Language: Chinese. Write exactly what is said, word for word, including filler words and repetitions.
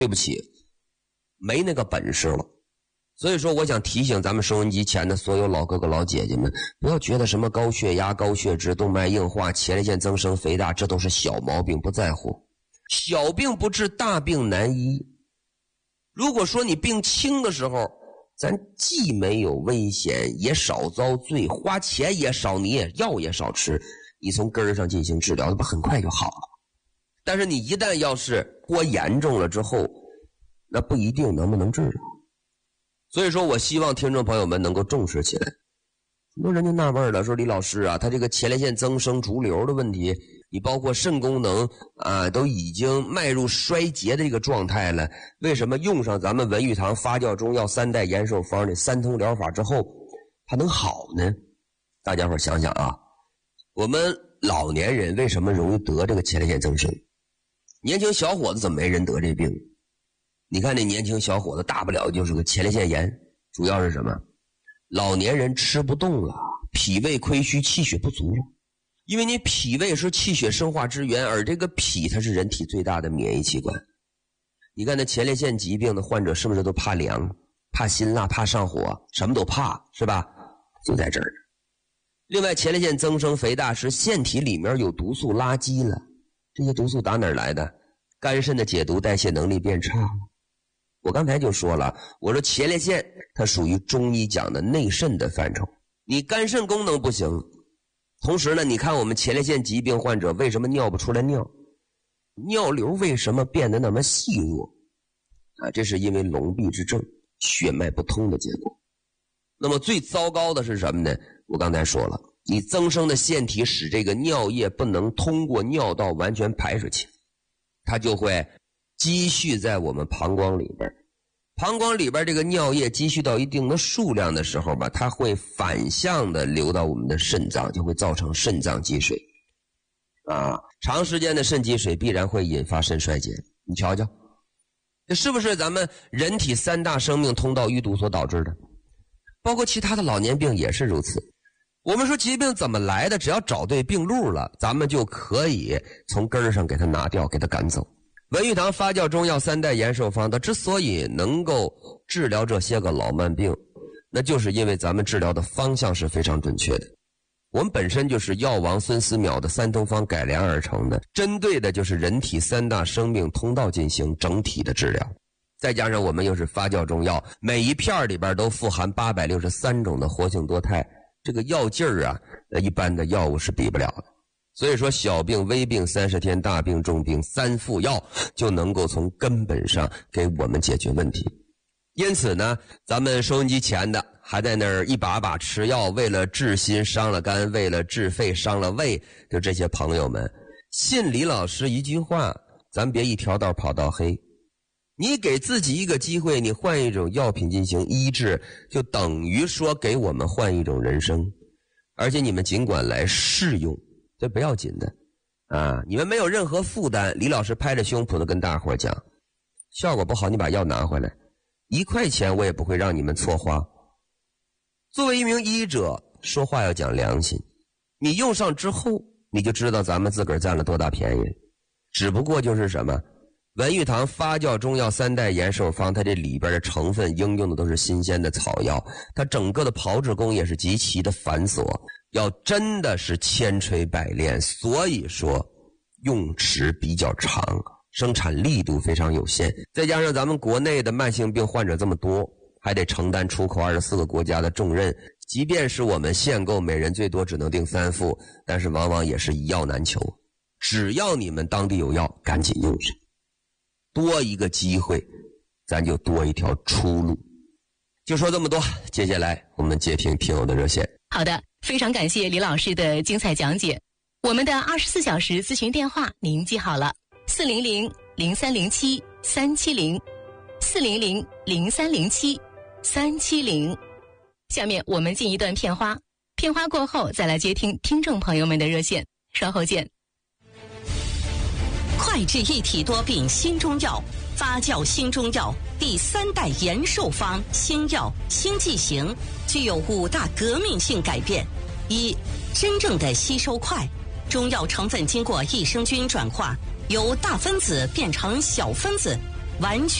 对不起，没那个本事了。所以说我想提醒咱们收音机前的所有老哥哥老姐姐们，不要觉得什么高血压、高血脂、动脉硬化、前列腺增生、肥大，这都是小毛病，不在乎。小病不治，大病难医。如果说你病轻的时候，咱既没有危险，也少遭罪，花钱也少，你也药也少吃，你从根儿上进行治疗，那不很快就好了。但是你一旦要是拖严重了之后，那不一定能不能治疗。所以说我希望听众朋友们能够重视起来。很多人就纳闷了，说李老师啊，他这个前列腺增生、逐瘤的问题，你包括肾功能啊，都已经迈入衰竭的这个状态了，为什么用上咱们文玉堂发酵中药三代延寿方的三通疗法之后，它能好呢？大家伙想想啊，我们老年人为什么容易得这个前列腺增生？年轻小伙子怎么没人得这病？你看那年轻小伙子大不了就是个前列腺炎，主要是什么？老年人吃不动了，脾胃亏虚，气血不足了。因为你脾胃是气血生化之源，而这个脾它是人体最大的免疫器官。你看那前列腺疾病的患者是不是都怕凉、怕辛辣、怕上火，什么都怕，是吧？就在这儿。另外，前列腺增生肥大是腺体里面有毒素垃圾了，这些毒素打哪儿来的？肝肾的解毒代谢能力变差了。我刚才就说了，我说前列腺它属于中医讲的内肾的范畴，你肝肾功能不行，同时呢，你看我们前列腺疾病患者为什么尿不出来尿，尿流为什么变得那么细弱啊？这是因为笼闭之症，血脉不通的结果。那么最糟糕的是什么呢？我刚才说了，你增生的腺体使这个尿液不能通过尿道完全排出去，它就会积蓄在我们膀胱里边。膀胱里边这个尿液积蓄到一定的数量的时候吧，它会反向的流到我们的肾脏，就会造成肾脏积水啊。长时间的肾积水必然会引发肾衰竭，你瞧瞧，这是不是咱们人体三大生命通道淤堵所导致的？包括其他的老年病也是如此。我们说疾病怎么来的，只要找对病路了，咱们就可以从根儿上给它拿掉，给它赶走。文玉堂发酵中药三代延寿方，它之所以能够治疗这些个老慢病，那就是因为咱们治疗的方向是非常准确的。我们本身就是药王孙思邈的三通方改良而成的，针对的就是人体三大生命通道进行整体的治疗。再加上我们又是发酵中药，每一片里边都富含八百六十三种的活性多肽，这个药劲儿啊，一般的药物是比不了的。所以说小病微病三十天，大病重病三副药，就能够从根本上给我们解决问题。因此呢，咱们收音机前的还在那儿一把把吃药，为了治心伤了肝，为了治肺伤了胃，就这些朋友们，信李老师一句话，咱别一条道跑到黑。你给自己一个机会，你换一种药品进行医治，就等于说给我们换一种人生。而且你们尽管来试用，这不要紧的啊！你们没有任何负担。李老师拍着胸脯的跟大伙讲，效果不好你把药拿回来，一块钱我也不会让你们错花。作为一名医者，说话要讲良心，你用上之后你就知道咱们自个儿占了多大便宜。只不过就是什么，文玉堂发酵中药三代延寿方，它这里边的成分应用的都是新鲜的草药，它整个的炮制工也是极其的繁琐，要真的是千锤百炼，所以说用时比较长，生产力度非常有限。再加上咱们国内的慢性病患者这么多，还得承担出口二十四个国家的重任，即便是我们限购每人最多只能订三副，但是往往也是一药难求。只要你们当地有药，赶紧用上，多一个机会，咱就多一条出路。就说这么多，接下来我们接听听友的热线。 好的，非常感谢李老师的精彩讲解。我们的二十四小时咨询电话您记好了，四零零零三零七三七零，四零零零三零七三七零。下面我们进一段片花，片花过后再来接听听众朋友们的热线，稍后见。 快治一体多病新中药，发酵新中药第三代延寿方新药新剂型，具有五大革命性改变。一、真正的吸收快，中药成分经过益生菌转化，由大分子变成小分子， 完全